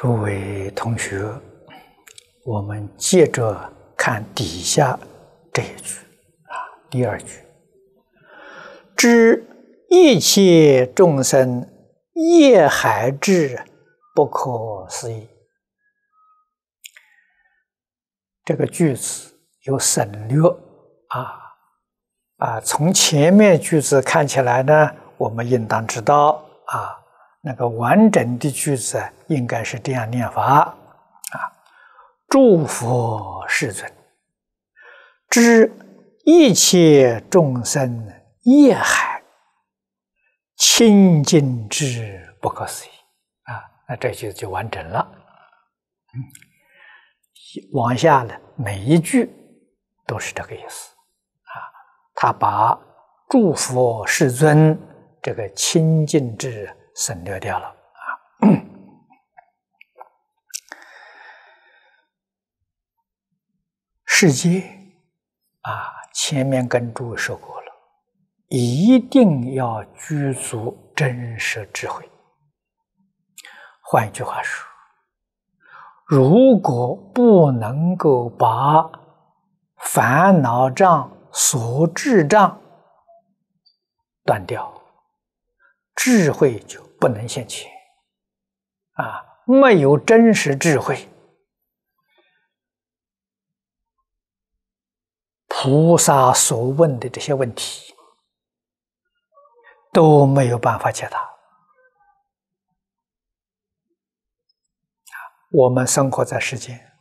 诸位同学，我们接着看底下这一句第二句：知一切众生业海至，不可思议。这个句子有省略从前面句子看起来呢，我们应当知道那个完整的句子应该是这样念法诸佛世尊，知一切众生业海，清净之不可思议那这句就完整了。往下的每一句都是这个意思他把诸佛世尊这个清净之省略掉了世界前面跟诸位说过了，一定要具足真实智慧。换一句话说，如果不能够把烦恼障、所知障断掉，智慧就不能现前没有真实智慧，菩萨所问的这些问题都没有办法解答。我们生活在世间，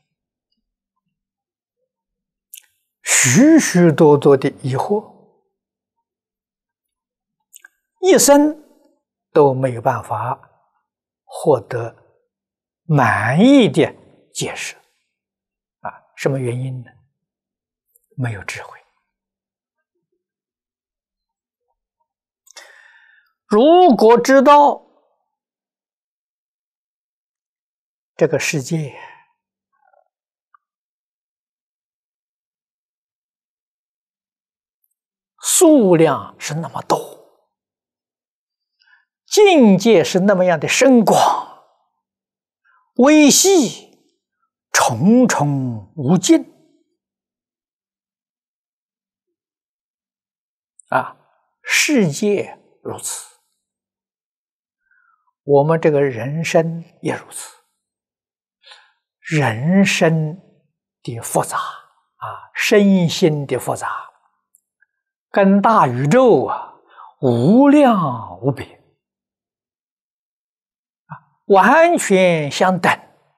许许多多的疑惑，一生都没有办法获得满意的解释什么原因呢？没有智慧。如果知道这个世界数量是那么多，境界是那么样的深广，微细重重无尽世界如此，我们这个人生也如此。人生的复杂身心的复杂，跟大宇宙无量无边完全相等。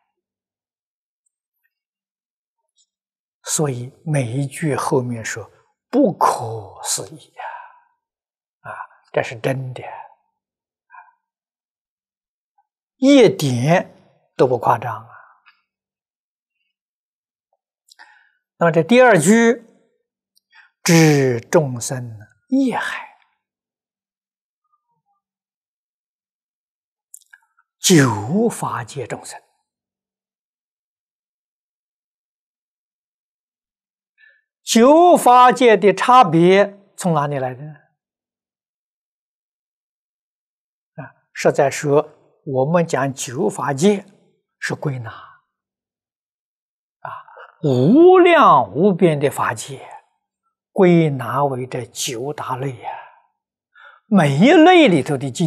所以每一句后面说不可思议这是真的一点都不夸张那么这第二句，知众生业海，九法界众生。九法界的差别从哪里来的呢？实在说，我们讲九法界是归纳无量无边的法界，归纳为这九大类每一类里头的境